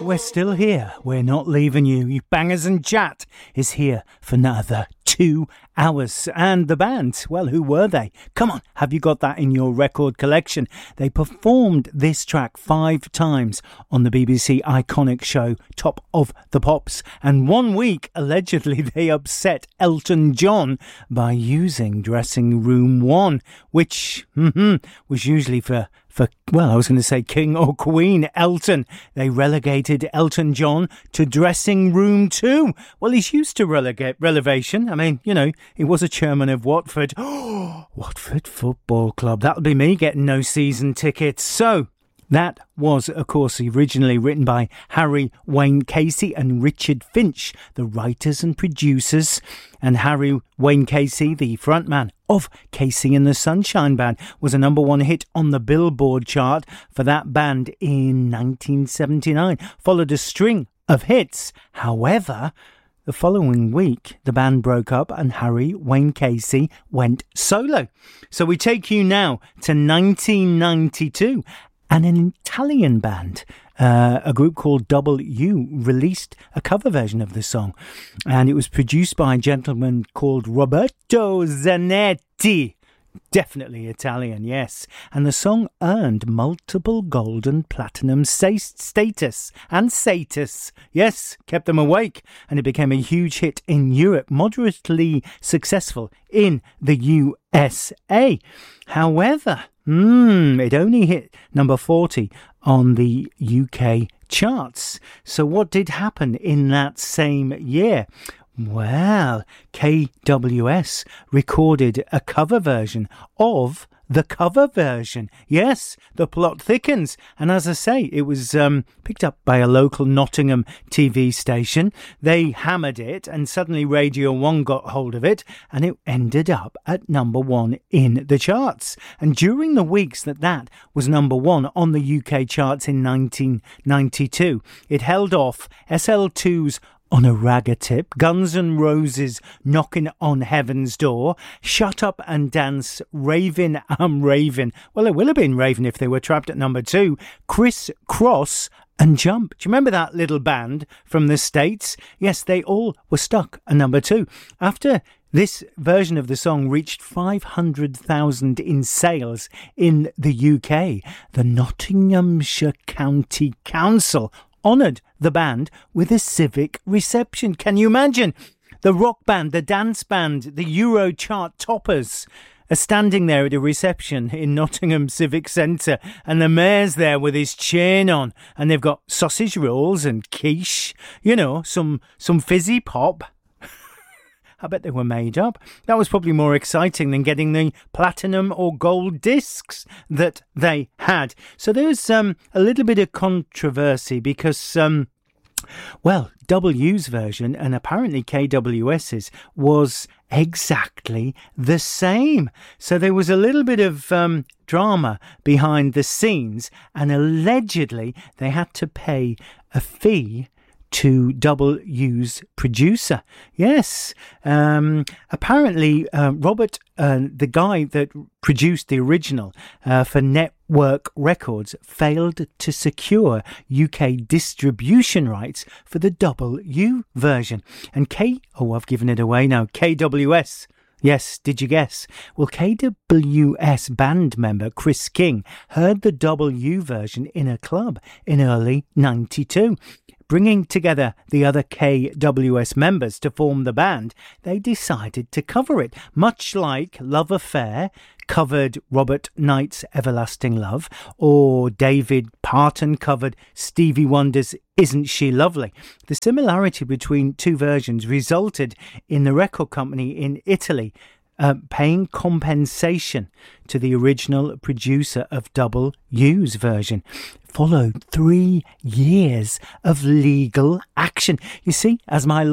we're still here. We're not leaving you. You Bangers and Chat is here for another 2 hours. And the band, well, who were they? Come on, have you got that in your record collection? They performed this track 5 times on the BBC iconic show Top of the Pops. And 1 week, allegedly, they upset Elton John by using Dressing Room 1, which was usually for, well, I was going to say King or Queen Elton. They relegated Elton John to Dressing Room 2. Well, he's used to relegation. I mean, you know, he was a chairman of Watford. Watford Football Club. That'll be me getting no season tickets. So that was, of course, originally written by Harry Wayne Casey and Richard Finch, the writers and producers. And Harry Wayne Casey, the frontman of Casey and the Sunshine Band, was a number 1 hit on the Billboard chart for that band in 1979, followed a string of hits. However, the following week, the band broke up and Harry Wayne Casey went solo. So we take you now to 1992, and an Italian band, a group called W, released a cover version of the song. And it was produced by a gentleman called Roberto Zanetti. Definitely Italian, yes. And the song earned multiple gold and platinum status. Yes, kept them awake. And it became a huge hit in Europe, moderately successful in the USA. However, it only hit number 40 on the UK charts. So what did happen in that same year? Well, KWS recorded a cover version of the cover version. Yes, the plot thickens. And as I say, it was picked up by a local Nottingham TV station. They hammered it and suddenly Radio 1 got hold of it and it ended up at number 1 in the charts. And during the weeks that was number 1 on the UK charts in 1992, it held off SL2's On a Ragger Tip, Guns N' Roses Knocking on Heaven's Door, Shut Up and Dance, Ravin' I'm Ravin'. Well, it will have been Raven if they were trapped at number 2, Criss Cross and Jump. Do you remember that little band from the States? Yes, they all were stuck at number 2. After this version of the song reached 500,000 in sales in the UK, the Nottinghamshire County Council honoured the band with a civic reception. Can you imagine? The rock band, the dance band, the Euro chart toppers are standing there at a reception in Nottingham Civic Centre, and the mayor's there with his chain on, and they've got sausage rolls and quiche, you know, some fizzy pop. I bet they were made up. That was probably more exciting than getting the platinum or gold discs that they had. So there was a little bit of controversy because, well, W's version and apparently KWS's was exactly the same. So there was a little bit of drama behind the scenes, and allegedly they had to pay a fee to W's producer. Yes. Apparently, Robert, the guy that produced the original for Network Records, failed to secure UK distribution rights for the W version. And I've given it away now, KWS. Yes, did you guess? Well, KWS band member Chris King heard the W version in a club in early 92. Bringing together the other KWS members to form the band, they decided to cover it, much like Love Affair covered Robert Knight's Everlasting Love, or David Parton covered Stevie Wonder's Isn't She Lovely. The similarity between two versions resulted in the record company in Italy paying compensation to the original producer of W's version. Followed 3 years of legal action. You see, as my